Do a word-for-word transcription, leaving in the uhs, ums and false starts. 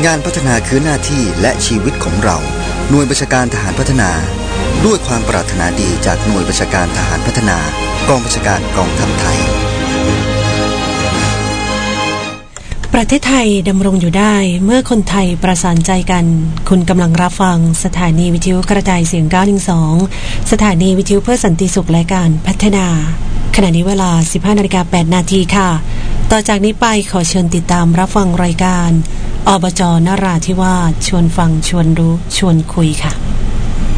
งานพัฒนาคือหน้าที่และชีวิตของเราหน่วยบัญชาการทหารพัฒนาด้วยความปรารถนาดีจากหน่วยบัญชาการทหารพัฒนากองบัญชาการกองทัพไทยประเทศไทยดำรงอยู่ได้เมื่อคนไทยประสานใจกันคุณกำลังรับฟังสถานีวิทยุกระจายเสียงเก้าหนึ่งสองสถานีวิทยุเพื่อสันติสุขและการพัฒนาขณะนี้เวลา สิบห้านาฬิกาแปดนาทีค่ะต่อจากนี้ไปขอเชิญติดตามรับฟังรายการอบจ.นราธิวาสชวนฟังชวนรู้ชวนคุยค่ะ